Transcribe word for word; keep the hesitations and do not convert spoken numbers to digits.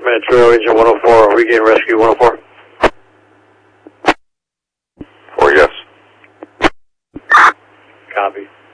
Command Trail Agent one oh four, regain rescue one oh four. Four, yes. Copy.